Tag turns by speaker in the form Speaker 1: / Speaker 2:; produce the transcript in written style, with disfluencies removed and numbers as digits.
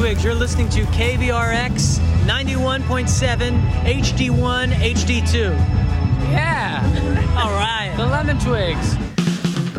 Speaker 1: Twigs. You're listening to KVRX 91.7 HD1 HD2.
Speaker 2: Yeah.
Speaker 1: All right.
Speaker 2: The Lemon Twigs.